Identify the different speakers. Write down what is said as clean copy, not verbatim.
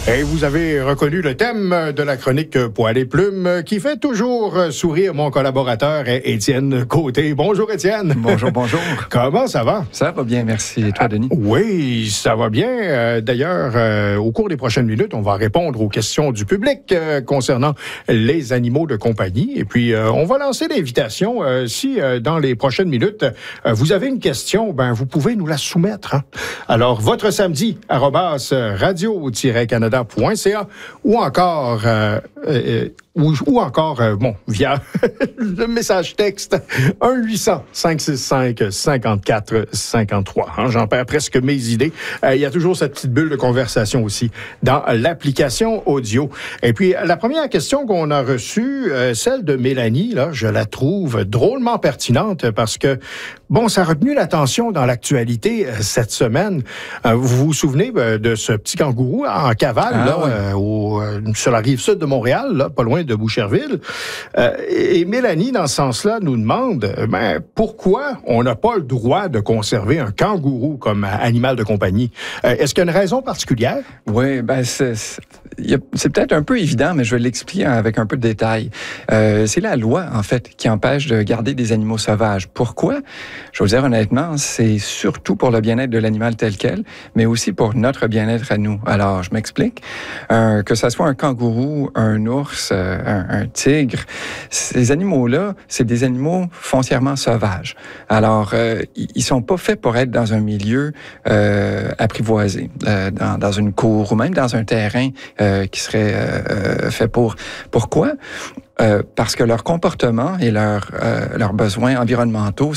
Speaker 1: Et vous avez reconnu le thème de la chronique Poil et Plume qui fait toujours sourire mon collaborateur Étienne Côté. Bonjour Étienne.
Speaker 2: Bonjour, bonjour.
Speaker 1: Comment ça va?
Speaker 2: Ça va bien, merci. Et toi, Denis?
Speaker 1: Oui, ça va bien. D'ailleurs, au cours des prochaines minutes, on va répondre aux questions du public concernant les animaux de compagnie. Et puis, on va lancer l'invitation. Si dans les prochaines minutes, vous avez une question, ben vous pouvez nous la soumettre. Hein? Alors, votre samedi, @radio-canada.ca ou encore via le message texte 1-800-565-5453. Hein, j'en perds presque mes idées. Il y a toujours cette petite bulle de conversation aussi dans l'application audio. Et puis, la première question qu'on a reçue, celle de Mélanie, là, je la trouve drôlement pertinente parce que, bon, ça a retenu l'attention dans l'actualité cette semaine. Vous vous souvenez de ce petit kangourou en cavale sur la rive sud de Montréal, là, pas loin de Boucherville. Et Mélanie, dans ce sens-là, nous demande pourquoi on n'a pas le droit de conserver un kangourou comme animal de compagnie. Est-ce qu'il y a une raison particulière?
Speaker 2: Oui, c'est peut-être un peu évident, mais je vais l'expliquer avec un peu de détail. C'est la loi, en fait, qui empêche de garder des animaux sauvages. Pourquoi? Je vais vous dire honnêtement, c'est surtout pour le bien-être de l'animal tel quel, mais aussi pour notre bien-être à nous. Alors, je m'explique. Que ça soit un kangourou, un ours, un tigre, ces animaux-là, c'est des animaux foncièrement sauvages. Alors, ils sont pas faits pour être dans un milieu apprivoisé, dans une cour ou même dans un terrain qui serait fait pour. Pourquoi? Parce que leur comportement et leurs besoins environnementaux